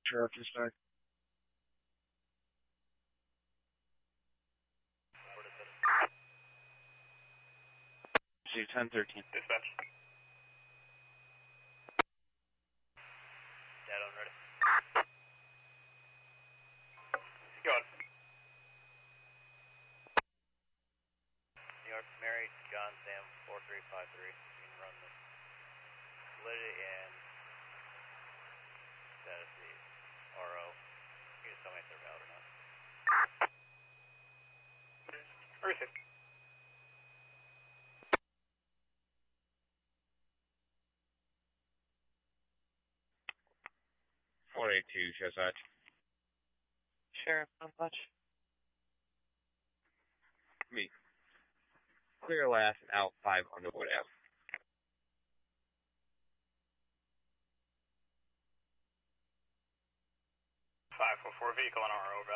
Sheriff Dispatch. See 1013. Dispatch. Dad on ready. Go on. New York, Mary, John, Sam, 4353. You can run the validity and status the RO. You can just tell me if they're valid or not. Perfect. Show such. Sheriff, not much. Me. Clear last and out 5 Underwood Ave. 544 vehicle on RO, over.